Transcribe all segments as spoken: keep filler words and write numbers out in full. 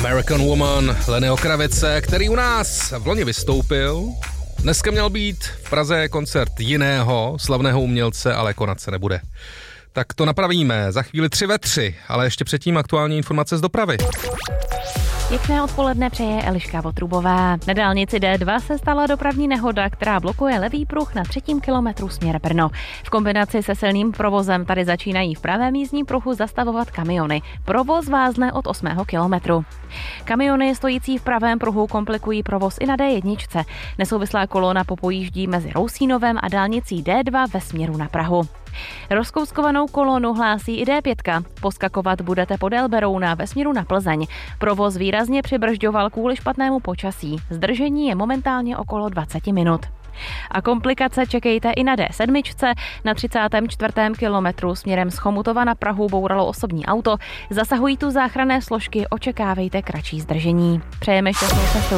American Woman, Lennyho Kravitze, který u nás v loni vystoupil. Dneska měl být v Praze koncert jiného slavného umělce, ale konat se nebude. Tak to napravíme za chvíli tři ve tři, ale ještě předtím aktuální informace z dopravy. Pěkné odpoledne přeje Eliška Votrubová. Na dálnici D dva se stala dopravní nehoda, která blokuje levý pruh na třetím kilometru směr Brno. V kombinaci se silným provozem tady začínají v pravém jízdním pruhu zastavovat kamiony. Provoz vázne od osmého kilometru. Kamiony stojící v pravém pruhu komplikují provoz i na D jedna. Nesouvislá kolona popojíždí mezi Rousínovem a dálnicí D dva ve směru na Prahu. Rozkouskovanou kolonu hlásí i D pět. Poskakovat budete podél Berouna ve směru na Plzeň. Provoz výrazně přibržďoval kvůli špatnému počasí. Zdržení je momentálně okolo dvacet minut. A komplikace čekejte i na D sedm. Na třicátém čtvrtém kilometru směrem z Chomutova na Prahu bouralo osobní auto. Zasahují tu záchranné složky, očekávejte kratší zdržení. Přejeme šťastnou cestu.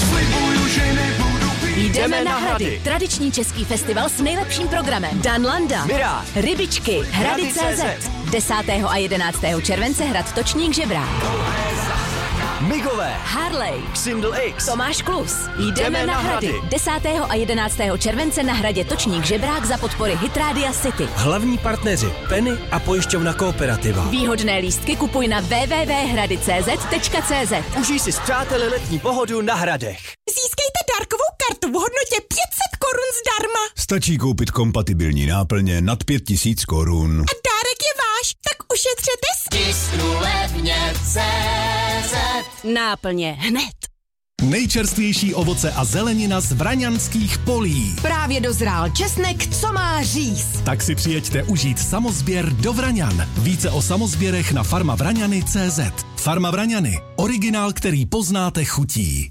Jdeme na Hrady. Tradiční český festival s nejlepším programem. Dan Landa, Mirá, Rybičky, Hrady tečka cé zet. desátého a jedenáctého července hrad Točník Žebrák. Migové, Harley, Xindl X, Tomáš Klus. Jdeme, Jdeme na na Hrady. Hrady. desátého a jedenáctého července na hradě Točník Žebrák za podpory Hitrádia City. Hlavní partneři Penny a pojišťovna Kooperativa. Výhodné lístky kupuj na w w w tečka hrady tečka cé zet tečka cé zet. užij si s přáteli letní pohodu na Hradech. Získejte dárkovou kartu v hodnotě pět set korun zdarma. Stačí koupit kompatibilní náplně nad pět tisíc korun. A dárek je váš, tak ušetřete s... Tisknu levně tečka cé zet. Náplně hned. Nejčerstvější ovoce a zelenina z vraňanských polí. Právě dozrál česnek, co má říz. Tak si přijeďte užít samozběr do Vraňan. Více o samozběrech na farmavraňany tečka cé zet. Farma Vraňany. Originál, který poznáte chutí.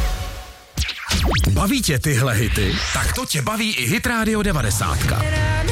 Baví tě tyhle hity? Tak to tě baví i Hit Radio devadesát.